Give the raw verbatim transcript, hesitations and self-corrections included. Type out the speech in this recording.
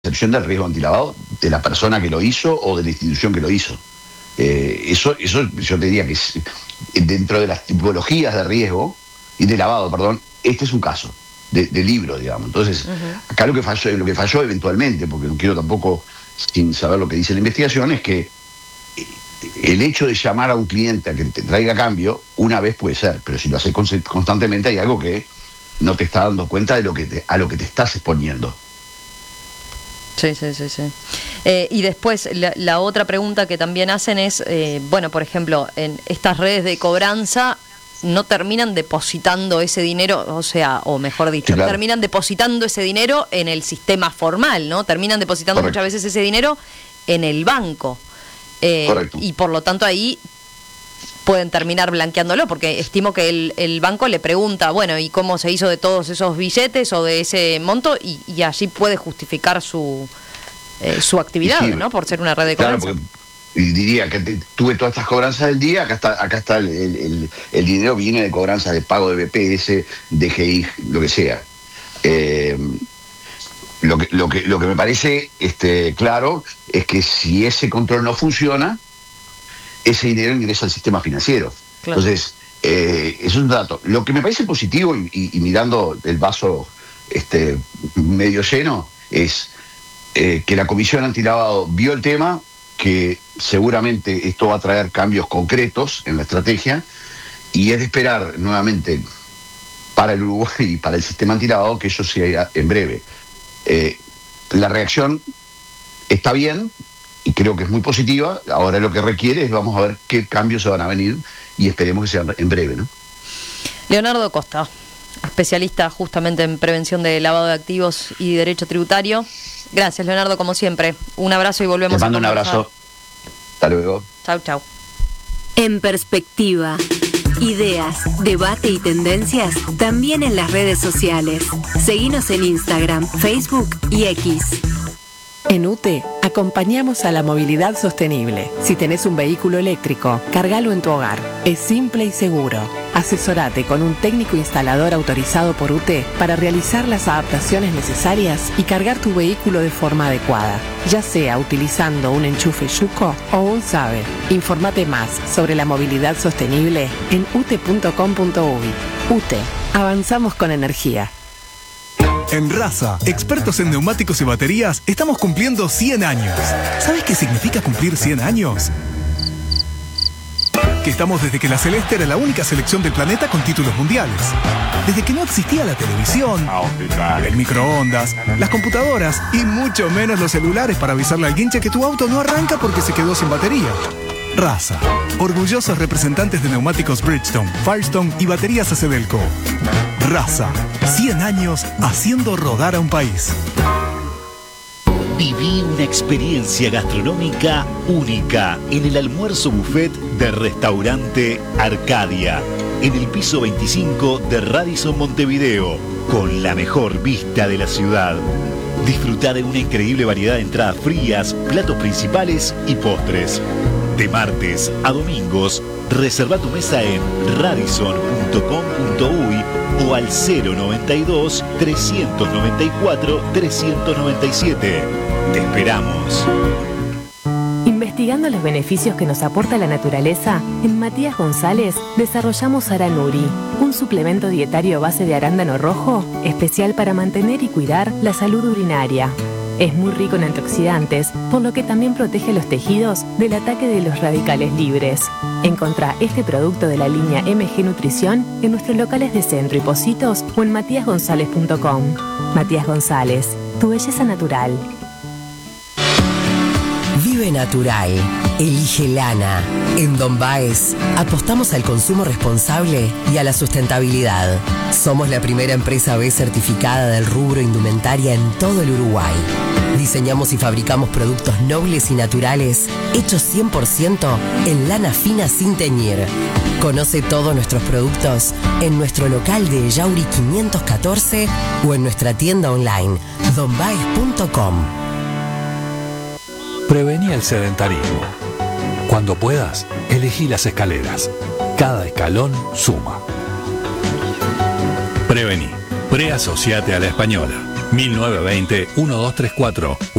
percepción del riesgo antilavado de la persona que lo hizo o de la institución que lo hizo. Eh, eso, eso yo te diría que es, dentro de las tipologías de riesgo y de lavado, perdón, este es un caso de, de libro, digamos. Entonces, uh-huh. acá lo que falló, lo que falló eventualmente, porque no quiero tampoco, sin saber lo que dice la investigación, es que el hecho de llamar a un cliente a que te traiga cambio, una vez puede ser, pero si lo haces constantemente hay algo que no te está dando cuenta de lo que te, a lo que te estás exponiendo. Sí, sí, sí, sí. Eh, y después, la, la otra pregunta que también hacen es, eh, bueno, por ejemplo, en estas redes de cobranza no terminan depositando ese dinero, o sea, o mejor dicho, sí, claro. terminan depositando ese dinero en el sistema formal, ¿no? Terminan depositando Correcto. muchas veces ese dinero en el banco. Eh, Correcto. Y por lo tanto ahí pueden terminar blanqueándolo, porque estimo que el, el banco le pregunta, bueno, ¿y cómo se hizo de todos esos billetes o de ese monto? Y, y allí puede justificar su eh, su actividad, sí, ¿no? Por ser una red de claro, cobranza. Porque, y diría que te, tuve todas estas cobranzas del día, acá está acá está el, el, el dinero viene de cobranzas de pago de B P S, D G I, lo que sea. Eh, lo que lo que lo que me parece este claro es que si ese control no funciona, ese dinero ingresa al sistema financiero. Claro. Entonces, eh, eso es un dato. Lo que me parece positivo, y, y, y mirando el vaso este, medio lleno, es eh, que la Comisión Antilavado vio el tema, que seguramente esto va a traer cambios concretos en la estrategia, y es de esperar nuevamente para el Uruguay y para el sistema antilavado que eso sea en breve. Eh, la reacción está bien, y creo que es muy positiva. Ahora lo que requiere es, vamos a ver qué cambios se van a venir y esperemos que sean en breve, ¿no? Leonardo Costa, especialista justamente en prevención de lavado de activos y derecho tributario. Gracias, Leonardo, como siempre. Un abrazo y volvemos Te mando a un abrazo. Hasta luego. Chau, chau. En perspectiva, ideas, debate y tendencias también en las redes sociales. Seguinos en Instagram, Facebook y X. En U T E acompañamos a la movilidad sostenible. Si tenés un vehículo eléctrico, cargalo en tu hogar. Es simple y seguro. Asesorate con un técnico instalador autorizado por U T E para realizar las adaptaciones necesarias y cargar tu vehículo de forma adecuada, ya sea utilizando un enchufe Yuco o un SABE. Informate más sobre la movilidad sostenible en u t e punto com punto u y. U T E, avanzamos con energía. En Raza, expertos en neumáticos y baterías, estamos cumpliendo cien años. ¿Sabes qué significa cumplir cien años? Que estamos desde que la Celeste era la única selección del planeta con títulos mundiales. Desde que no existía la televisión, el microondas, las computadoras y mucho menos los celulares para avisarle al guinche que tu auto no arranca porque se quedó sin batería. Raza, orgullosos representantes de neumáticos Bridgestone, Firestone y baterías Acedelco. Raza, cien años haciendo rodar a un país. Viví una experiencia gastronómica única en el almuerzo buffet de Restaurante Arcadia, en el piso veinticinco de Radisson Montevideo, con la mejor vista de la ciudad. Disfruta de una increíble variedad de entradas frías, platos principales y postres. De martes a domingos, reserva tu mesa en radisson punto com punto u y o al cero noventa y dos, trescientos noventa y cuatro, trescientos noventa y siete. Te esperamos. Investigando los beneficios que nos aporta la naturaleza, en Matías González desarrollamos Aranuri, un suplemento dietario a base de arándano rojo, especial para mantener y cuidar la salud urinaria. Es muy rico en antioxidantes, por lo que también protege los tejidos del ataque de los radicales libres. Encontrá este producto de la línea M G Nutrición en nuestros locales de Centro y Pocitos o en matías gonzález punto com. Matías González, tu belleza natural. Vive natural. Elige lana. En Don Baez apostamos al consumo responsable y a la sustentabilidad. Somos la primera empresa B certificada del rubro indumentaria en todo el Uruguay. Diseñamos y fabricamos productos nobles y naturales hechos cien por ciento en lana fina sin teñir. Conoce todos nuestros productos en nuestro local de Yauri quinientos catorce o en nuestra tienda online don baez punto com. Prevení el sedentarismo. Cuando puedas, elegí las escaleras. Cada escalón suma. Prevení. Preasociate a La Española. mil novecientos veinte, uno dos tres cuatro